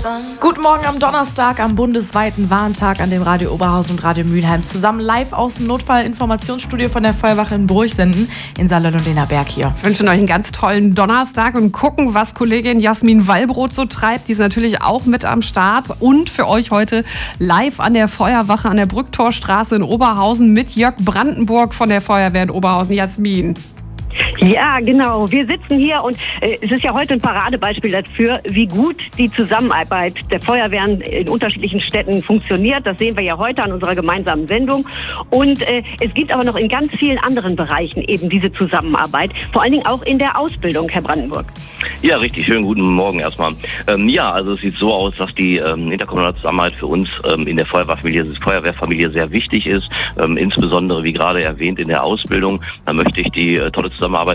Guten Morgen am Donnerstag, am bundesweiten Warntag, an dem Radio Oberhausen und Radio Mülheim zusammen live aus dem Notfallinformationsstudio von der Feuerwache in Bruch senden. In Salon und Lena Berg hier. Wir wünschen euch einen ganz tollen Donnerstag und gucken, was Kollegin Jasmin Wallbrot so treibt. Die ist natürlich auch mit am Start und für euch heute live an der Feuerwache an der Brücktorstraße in Oberhausen mit Jörg Brandenburg von der Feuerwehr in Oberhausen. Jasmin. Ja, genau. Wir sitzen hier und es ist ja heute ein Paradebeispiel dafür, wie gut die Zusammenarbeit der Feuerwehren in unterschiedlichen Städten funktioniert. Das sehen wir ja heute an unserer gemeinsamen Sendung. Und es gibt aber noch in ganz vielen anderen Bereichen eben diese Zusammenarbeit, vor allen Dingen auch in der Ausbildung, Herr Brandenburg. Ja, richtig. Schönen guten Morgen erstmal. Ja, also es sieht so aus, dass die interkommunale Zusammenarbeit für uns in der Feuerwehrfamilie sehr wichtig ist. Insbesondere, wie gerade erwähnt, in der Ausbildung. Da möchte ich die tolle Zusammenarbeit